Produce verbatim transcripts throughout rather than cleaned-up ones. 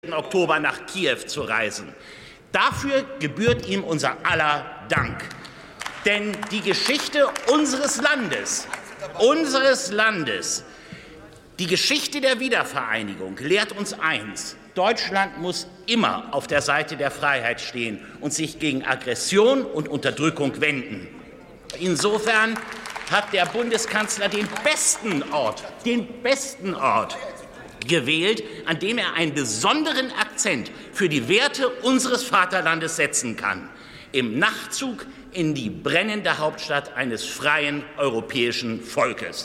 Oktober nach Kiew zu reisen. Dafür gebührt ihm unser aller Dank. Denn die Geschichte unseres Landes, unseres Landes, die Geschichte der Wiedervereinigung lehrt uns eins: Deutschland muss immer auf der Seite der Freiheit stehen und sich gegen Aggression und Unterdrückung wenden. Insofern hat der Bundeskanzler den besten Ort, den besten Ort gewählt, an dem er einen besonderen Akzent für die Werte unseres Vaterlandes setzen kann: im Nachtzug in die brennende Hauptstadt eines freien europäischen Volkes.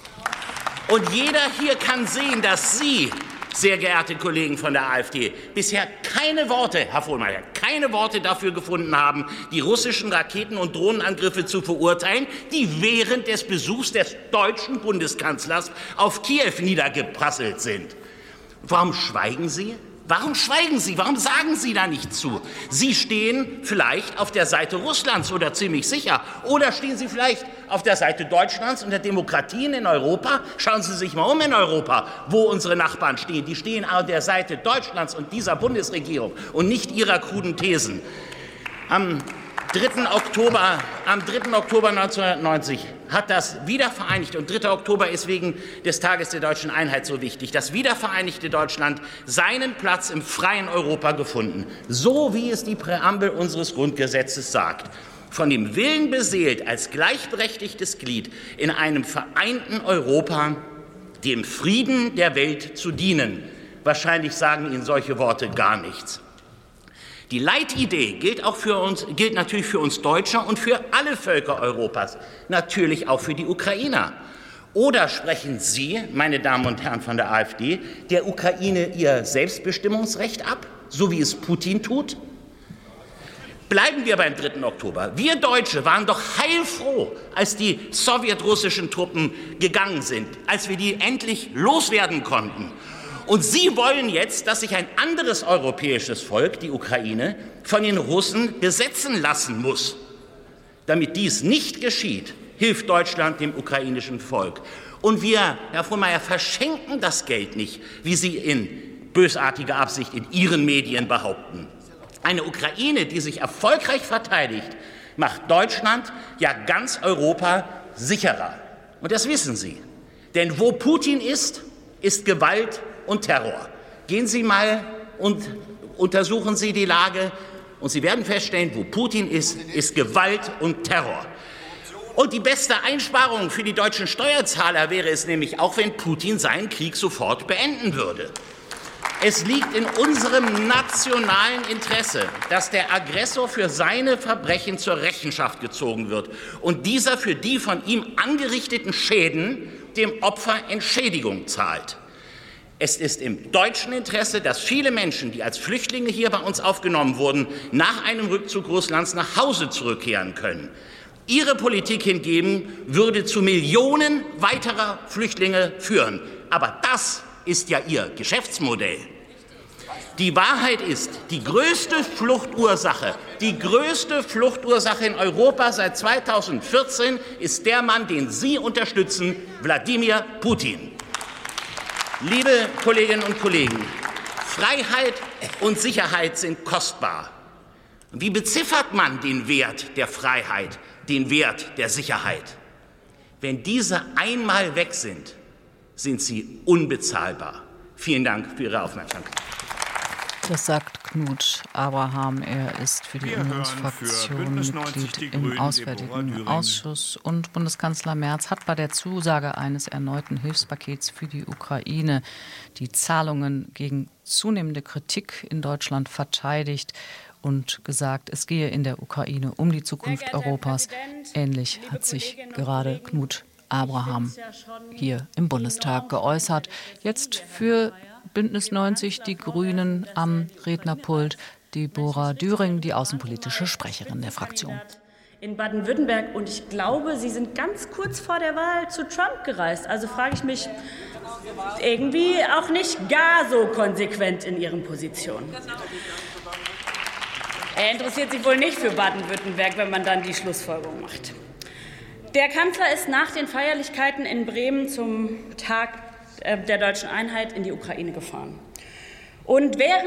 Und jeder hier kann sehen, dass Sie, sehr geehrte Kollegen von der AfD, bisher keine Worte, Herr Vollmeier, keine Worte dafür gefunden haben, die russischen Raketen- und Drohnenangriffe zu verurteilen, die während des Besuchs des deutschen Bundeskanzlers auf Kiew niedergeprasselt sind. Warum schweigen Sie? Warum schweigen Sie? Warum sagen Sie da nichts zu? Sie stehen vielleicht auf der Seite Russlands oder ziemlich sicher. Oder stehen Sie vielleicht auf der Seite Deutschlands und der Demokratien in Europa? Schauen Sie sich mal um in Europa, wo unsere Nachbarn stehen. Die stehen auf der Seite Deutschlands und dieser Bundesregierung und nicht Ihrer kruden Thesen. Am dritten Oktober, am dritten Oktober neunzehnhundertneunzig hat das wiedervereinigte, und dritter Oktober ist wegen des Tages der deutschen Einheit so wichtig, das wiedervereinigte Deutschland seinen Platz im freien Europa gefunden, so wie es die Präambel unseres Grundgesetzes sagt. Von dem Willen beseelt, als gleichberechtigtes Glied in einem vereinten Europa dem Frieden der Welt zu dienen. Wahrscheinlich sagen Ihnen solche Worte gar nichts. Die Leitidee gilt auch für uns, gilt natürlich für uns Deutsche und für alle Völker Europas, natürlich auch für die Ukrainer. Oder sprechen Sie, meine Damen und Herren von der AfD, der Ukraine ihr Selbstbestimmungsrecht ab, so wie es Putin tut? Bleiben wir beim dritten Oktober. Wir Deutsche waren doch heilfroh, als die sowjetrussischen Truppen gegangen sind, als wir die endlich loswerden konnten. Und Sie wollen jetzt, dass sich ein anderes europäisches Volk, die Ukraine, von den Russen besetzen lassen muss. Damit dies nicht geschieht, hilft Deutschland dem ukrainischen Volk. Und wir, Herr Vollmeier, verschenken das Geld nicht, wie Sie in bösartiger Absicht in Ihren Medien behaupten. Eine Ukraine, die sich erfolgreich verteidigt, macht Deutschland, ja ganz Europa, sicherer. Und das wissen Sie. Denn wo Putin ist, ist Gewalt und Terror. Gehen Sie mal und untersuchen Sie die Lage, und Sie werden feststellen, wo Putin ist, ist Gewalt und Terror. Und die beste Einsparung für die deutschen Steuerzahler wäre es nämlich auch, wenn Putin seinen Krieg sofort beenden würde. Es liegt in unserem nationalen Interesse, dass der Aggressor für seine Verbrechen zur Rechenschaft gezogen wird und dieser für die von ihm angerichteten Schäden dem Opfer Entschädigung zahlt. Es ist im deutschen Interesse, dass viele Menschen, die als Flüchtlinge hier bei uns aufgenommen wurden, nach einem Rückzug Russlands nach Hause zurückkehren können. Ihre Politik hingegen würde zu Millionen weiterer Flüchtlinge führen. Aber das ist ja Ihr Geschäftsmodell. Die Wahrheit ist, die größte Fluchtursache, die größte Fluchtursache in Europa seit zweitausendvierzehn ist der Mann, den Sie unterstützen, Wladimir Putin. Liebe Kolleginnen und Kollegen, Freiheit und Sicherheit sind kostbar. Wie beziffert man den Wert der Freiheit, den Wert der Sicherheit? Wenn diese einmal weg sind, sind sie unbezahlbar. Vielen Dank für Ihre Aufmerksamkeit. Das sagt Knut Abraham. Er ist für die Unionsfraktion Mitglied im Auswärtigen Ausschuss. Und Bundeskanzler Merz hat bei der Zusage eines erneuten Hilfspakets für die Ukraine die Zahlungen gegen zunehmende Kritik in Deutschland verteidigt und gesagt, es gehe in der Ukraine um die Zukunft Europas. Ähnlich hat sich gerade Knut Abraham hier im Bundestag geäußert. Jetzt für Bündnis neunzig, die Grünen am Rednerpult, Deborah Düring, die außenpolitische Sprecherin der Fraktion. In Baden-Württemberg, und ich glaube, Sie sind ganz kurz vor der Wahl zu Trump gereist. Also frage ich mich, irgendwie auch nicht gar so konsequent in Ihren Positionen. Er interessiert sich wohl nicht für Baden-Württemberg, wenn man dann die Schlussfolgerung macht. Der Kanzler ist nach den Feierlichkeiten in Bremen zum Tag der deutschen Einheit in die Ukraine gefahren. Und während